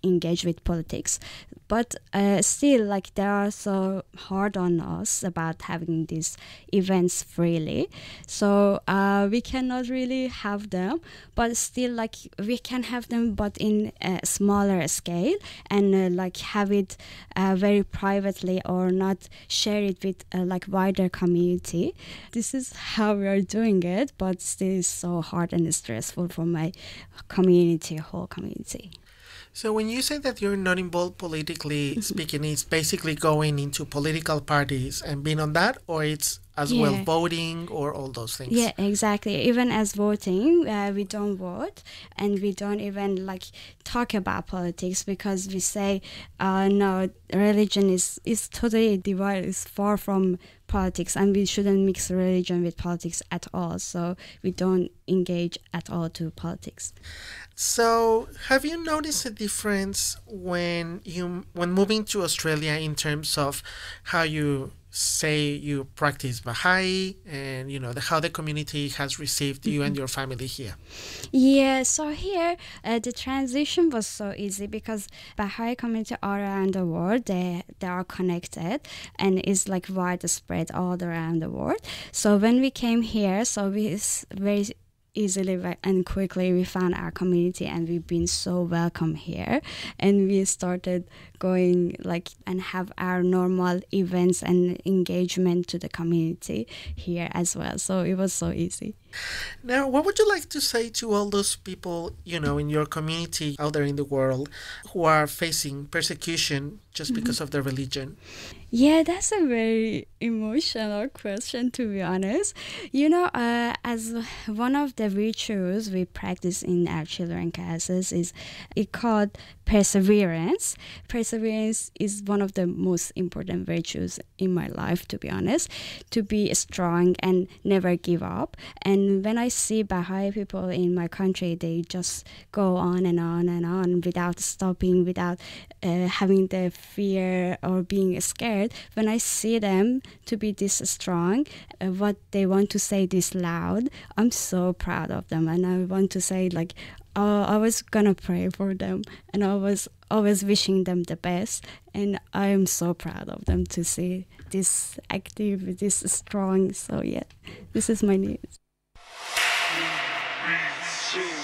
engage with politics. But still, like, they are so hard on us about having these events freely. So we cannot really have them, but still, like, we can have them, but in a smaller scale, and like have it very privately, or not share it with like wider community. This is how we are doing it, but still is so hard and stressful for my community, whole community. So when you say that you're not involved politically speaking, it's basically going into political parties and being on that, or it's as well voting or all those things? Yeah, exactly. Even as voting, we don't vote, and we don't even like talk about politics, because we say, no, religion is totally divided, is far from politics, and we shouldn't mix religion with politics at all. So we don't engage at all to politics. So, have you noticed a difference when moving to Australia in terms of how you say you practice Baha'i, and how the community has received you and your family here? Yeah, so here the transition was so easy, because Baha'i community all around the world, they are connected, and is like widespread all around the world. So when we came here, so we very easily and quickly we found our community, and we've been so welcome here, and we started going like and have our normal events and engagement to the community here as well. So it was so easy. Now, what would you like to say to all those people, in your community out there in the world who are facing persecution just because of their religion? Yeah, that's a very emotional question, to be honest. As one of the virtues we practice in our children classes is it called perseverance. Perseverance is one of the most important virtues in my life, to be honest, to be strong and never give up. And when I see Baha'i people in my country, they just go on and on and on without stopping, without having the fear or being scared. When I see them to be this strong, what they want to say this loud, I'm so proud of them. And I want to say, like, I was gonna pray for them, and I was always wishing them the best, and I am so proud of them to see this active, this strong. So yeah, this is my news.